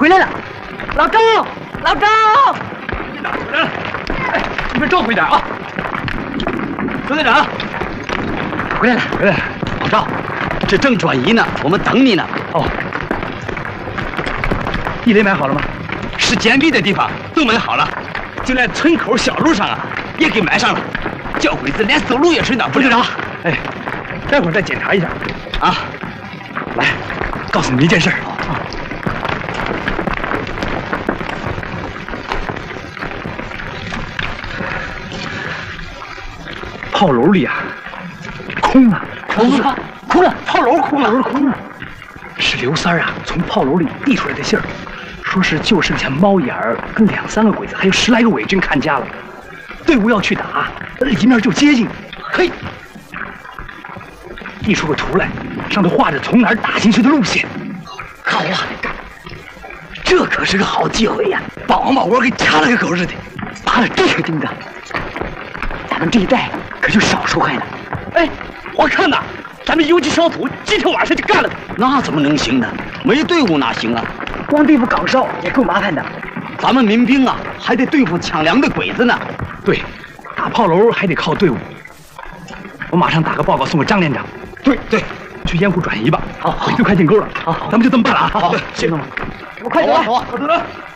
回来了，老高，老高， 回来了，哎，你们照顾一点啊。周队长， 回来了， 回来了。老赵，这正转移呢，我们等你呢。哦，地雷买好了吗？是简壁的地方都买好了，就连村口小路上啊也给埋上了，叫鬼子连走路也顺当不了。队长，哎，待会儿再检查一下。啊，来，告诉你一件事。炮楼里啊，空了， 空了，空了， 炮楼空了，空了。是刘三啊从炮楼里递出来的信儿，说是就剩下猫眼儿跟2、3个鬼子，还有10来个伪军看家了。队伍要去打，一面就接应。嘿，递出个图来，上头画着从哪儿打进去的路线。 好啊，这可是个好机会呀！ 把王八窝给掐了个狗日的， 拔了这个钉子，咱们这一带可就少受害了。 哎，我看呐，咱们游击小组今天晚上就干了。那怎么能行呢？没队伍哪行啊？ 光对付岗哨也够麻烦的。 咱们民兵啊，还得对付抢粮的鬼子呢。对，打炮楼还得靠队伍。我马上打个报告送给张连长。对，去烟湖转移吧。好，鬼子快进沟了。好，咱们就这么办了啊。好，谢谢。 我快走了。 好，走了。